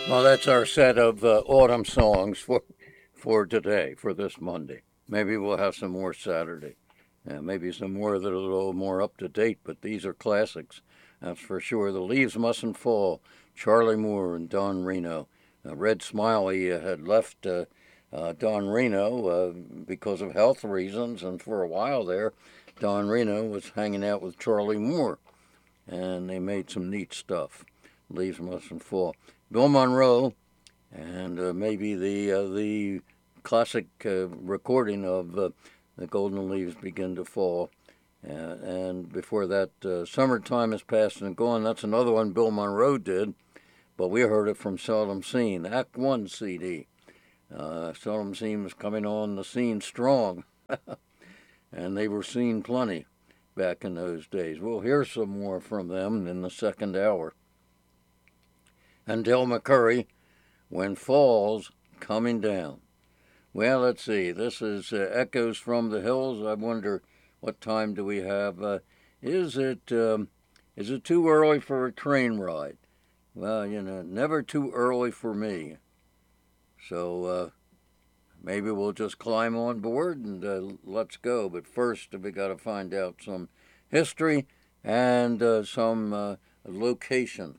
Well, that's our set of autumn songs for today, for this Monday. Maybe we'll have some more Saturday. Maybe some more that are a little more up to date, but these are classics. That's for sure. The Leaves Mustn't Fall, Charlie Moore and Don Reno. Red Smiley had left Don Reno because of health reasons, and for a while there, Don Reno was hanging out with Charlie Moore, and they made some neat stuff. Leaves Mustn't Fall. Bill Monroe, and maybe the classic recording of The Golden Leaves Begin to Fall. And before that, Summertime Is Past and Gone. That's another one Bill Monroe did, but we heard it from Seldom Seen, Act One CD. Seldom Seen was coming on the scene strong, and they were seen plenty back in those days. We'll hear some more from them in the second hour. And Del McCoury, When Fall's Coming Down. Well, let's see. This is Echoes from the Hills. I wonder what time do we have. Is it too early for a train ride? Well, never too early for me. So maybe we'll just climb on board and let's go. But first, we got to find out some history and some location.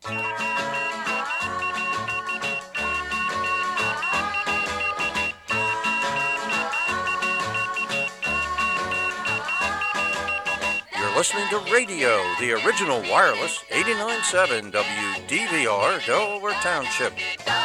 Listening to radio, the original wireless 89.7 WDVR, Delaware Township.